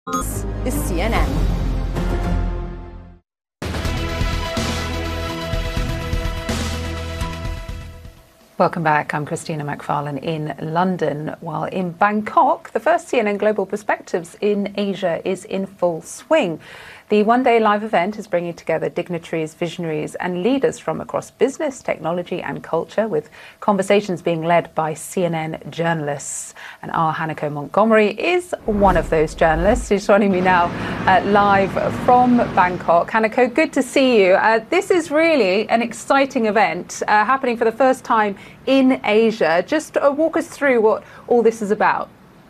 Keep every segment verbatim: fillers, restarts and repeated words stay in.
This is C N N. Welcome back. I'm Christina McFarlane in London. While in Bangkok, the first C N N Global Perspectives in Asia is in full swing. The one-day live event is bringing together dignitaries, visionaries and leaders from across business, technology and culture, with conversations being led by C N N journalists. And our Hanako Montgomery is one of those journalists who's joining me now uh, live from Bangkok. Hanako, good to see you. Uh, this is really an exciting event uh, happening for the first time in Asia. Just uh, walk us through what all this is about.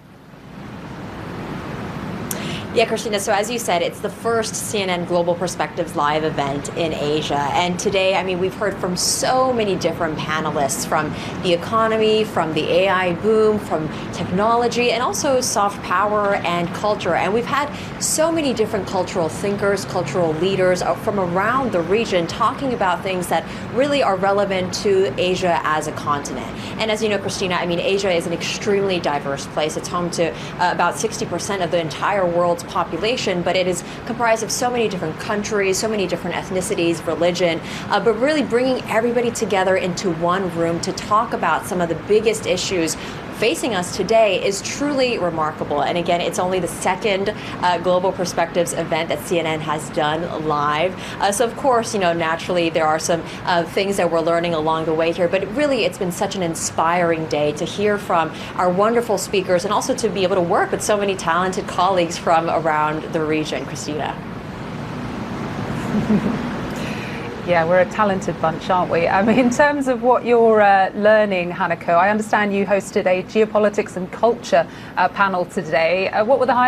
Yeah, Christina, so as you said, it's the first C N N Global Perspectives live event in Asia. And today, I mean, we've heard from so many different panelists, from the economy, from the A I boom, from technology, and also soft power and culture. And we've had so many different cultural thinkers, cultural leaders from around the region talking about things that really are relevant to Asia as a continent. And as you know, Christina, I mean, Asia is an extremely diverse place. It's home to uh, about sixty percent of the entire world's population, but it is comprised of so many different countries, so many different ethnicities, religion, uh, but really bringing everybody together into one room to talk about some of the biggest issues facing us today is truly remarkable. And again, it's only the second uh, Global Perspectives event that C N N has done live. Uh, so of course, you know, naturally there are some uh, things that we're learning along the way here, but really it's been such an inspiring day to hear from our wonderful speakers and also to be able to work with so many talented colleagues from around the region. Christina. Yeah, we're a talented bunch, aren't we? I mean, in terms of what you're uh, learning, Hanako, I understand you hosted a geopolitics and culture uh, panel today. Uh, what were the